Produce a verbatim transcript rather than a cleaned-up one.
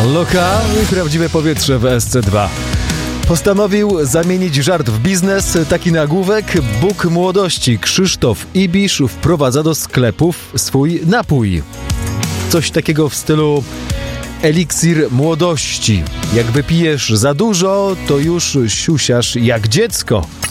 Loka i prawdziwe powietrze w S C dwa. Postanowił zamienić żart w biznes. Taki nagłówek. Bóg młodości Krzysztof Ibisz wprowadza do sklepów swój napój. Coś takiego w stylu eliksir młodości. Jak wypijesz za dużo, to już siusiasz jak dziecko.